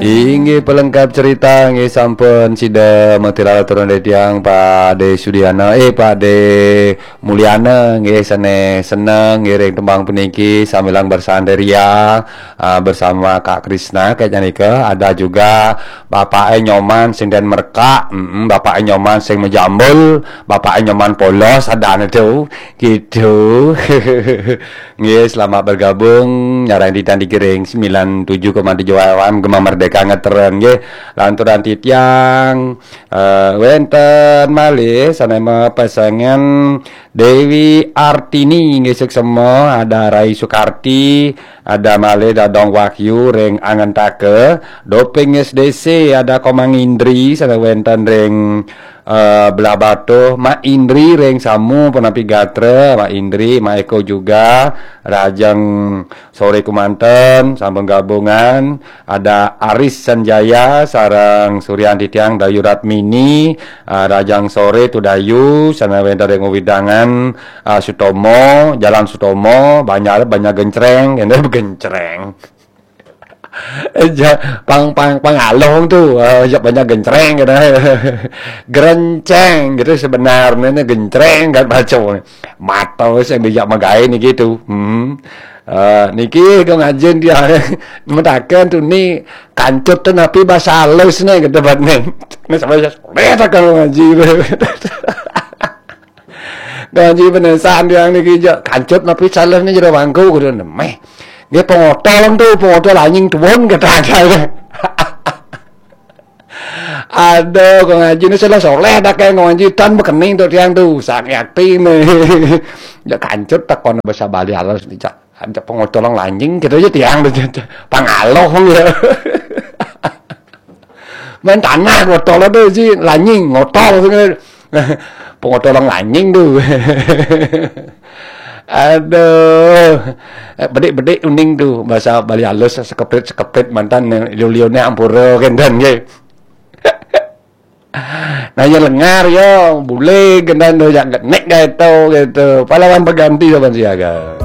Inggih pelengkap cerita nggih sampun sida metira turun tiang Pak De Sudiana Pak De Mulyana nggih seneng ngiring tembang puniki samilang bersandaria bersama Kak Krisna kayak nika ada juga Bapak Nyoman sing den merkak Bapak Nyoman sing menjambul Bapak Nyoman polos ada itu gitu. Nggih selamat bergabung nyarain titan dikiring 97,7 FM Gema Merdeka ngeteren nggih lanturan titiang wenten malih sanema pasangan Dewi Artini nggih seksemo ada Rai Sukarti ada malih Dadong Wahyu ring Angentake doping SDC ada Komang Indri sana wenten ring belah batu Mak Indri ring samu penapi gatre Mak Indri Mak Eko juga Rajang sore kumanten sampun gabungan ada Aris Sanjaya sarang Suryanti Tiang Dayu Ratmini Rajang sore Tudayu sana wenda ring widangan Sutomo Jalan Sutomo banyak gencreng ende gencreng pangalong tuh banyak gencreng gitu gerenceng gitu sebenarnya gencreng gak baca mata saya bijak magai nih gitu niki kau ngajen dia mentakan tuh nih kancut tuh napi bahasa halus nih gitu nih sampai saya kalau ngaji ngaji penesan dia niki kancut napi salah nih jadi bangku gitu meh dia pengotol anjing tuan kata aduh kau ngaji ini salah soleh dah kayak ngaji tan bekening tuh tiang tuh sakit hati nih ya kancut tak kono bahasa Bali halus dicak pengotol anjing gitu aja tiang pangalong ya main tanah ngotol tuh sih anjing ngotol pengotol anjing tuh aduh bedik uning tuh bahasa Bali halus sekeprit mantan liu-liunya ampura kendan ye nanya lengar yo bule kendan do jak nek gitu pahlawan berganti sopan siaga